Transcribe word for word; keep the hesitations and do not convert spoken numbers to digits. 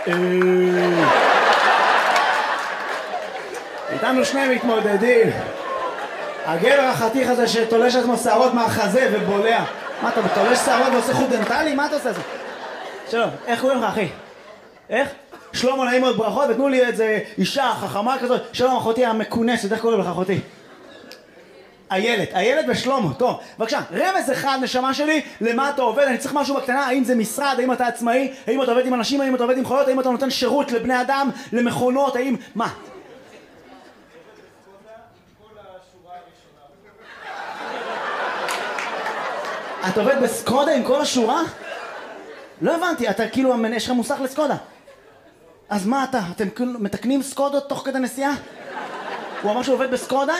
איתנו שני מתמודדים. הגבר החתיך הזה שתולש עצמו שערות מהחזה ובולע. מה אתה תולש שערות ועושה חוט דנטלי? מה אתה עושה זה? שלום, איך קוראים לך אחי? איך? שלמה, נעים מאוד, ברכות, ותנו לי איזה אישה חכמה כזאת. שלום אחותי המכונסת, איך קוראים לך אחותי? איילת, איילת ושלמה, טוב, בבקשה, רמז אחד נשמה שלי, למה אתה עובד? אני צריך משהו בקטנה, האם זה משרד, האם אתה עצמאי, האם אתה עובד עם אנשים, האם אתה עובד עם חיות, האם אתה נותן שירות לבני אדם, למכונות, האם, מה? אתה עובד בסקודה עם כל השורה? לא הבנתי, אתה כאילו, יש לך מוסך לסקודה. אז מה אתה? אתם כאילו מתקנים סקודות תוך כדי נסיעה? הוא אמר שהוא עובד בסקודה?